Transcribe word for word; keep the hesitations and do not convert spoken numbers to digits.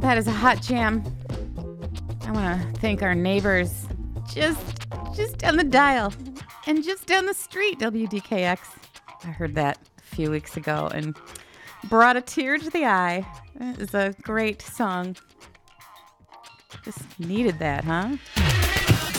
that is a hot jam. I want to thank our neighbors just just down the dial and just down the street, W D K X. I heard that a few weeks ago and brought a tear to the eye. It is a great song. Just needed that, huh?